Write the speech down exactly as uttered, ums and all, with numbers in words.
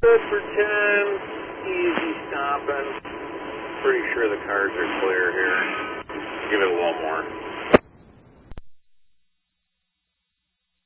Good for ten, easy stopping. Pretty sure the cars are clear here. Give it a little more.